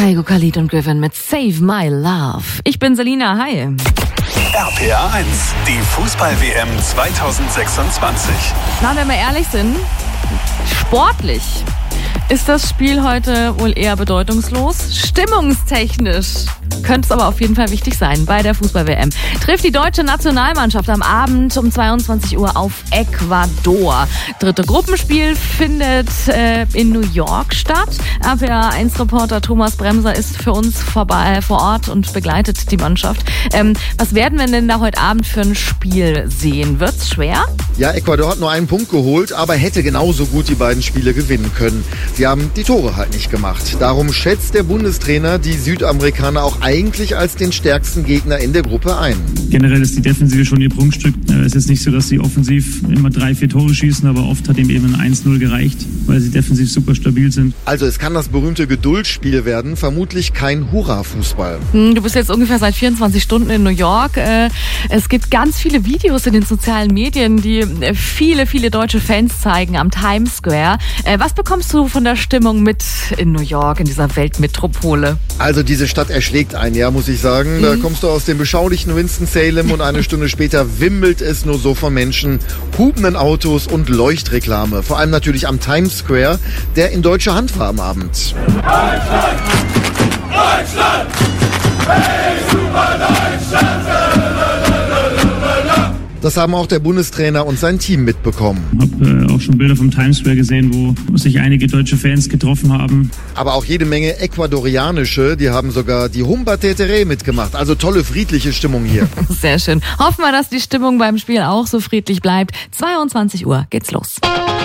Kaigo, Khalid und Griffin mit Save My Love. Ich bin Selina, hi. RPA 1, die Fußball-WM 2026. Na, wenn wir ehrlich sind, sportlich ist das Spiel heute wohl eher bedeutungslos. Stimmungstechnisch könnte es aber auf jeden Fall wichtig sein bei der Fußball-WM. Trifft die deutsche Nationalmannschaft am Abend um 22 Uhr auf Ecuador. Dritte Gruppenspiel findet in New York statt. RPA 1-Reporter Thomas Bremser ist für uns vor Ort und begleitet die Mannschaft. Was werden wir denn da heute Abend für ein Spiel sehen? Wird's schwer? Ja, Ecuador hat nur einen Punkt geholt, aber hätte genauso gut die beiden Spiele gewinnen können. Sie haben die Tore halt nicht gemacht. Darum schätzt der Bundestrainer die Südamerikaner auch eigentlich als den stärksten Gegner in der Gruppe ein. Generell ist die Defensive schon ihr Prunkstück. Es ist nicht so, dass sie offensiv immer 3-4 Tore schießen, aber oft hat ihm eben ein 1-0 gereicht, weil sie defensiv super stabil sind. Also es kann das berühmte Geduldsspiel werden, vermutlich kein Hurra-Fußball. Du bist jetzt ungefähr seit 24 Stunden in New York. Es gibt ganz viele Videos in den sozialen Medien, die viele deutsche Fans zeigen am Times Square. Was bekommst du von der Stimmung mit in New York, in dieser Weltmetropole? Also diese Stadt erschlägt einen, ja, muss ich sagen. Da kommst du aus dem beschaulichen Winston-Salem und eine Stunde später wimmelt es nur so von Menschen, hupenden Autos und Leuchtreklame. Vor allem natürlich am Times Square, der in deutscher Hand war am Abend. Deutschland! Deutschland! Hey, super Deutschland! Das haben auch der Bundestrainer und sein Team mitbekommen. Ich habe auch schon Bilder vom Times Square gesehen, wo sich einige deutsche Fans getroffen haben. Aber auch jede Menge ecuadorianische, die haben sogar die Humba Tetere mitgemacht. Also tolle, friedliche Stimmung hier. Sehr schön. Hoffen wir, dass die Stimmung beim Spiel auch so friedlich bleibt. 22 Uhr geht's los.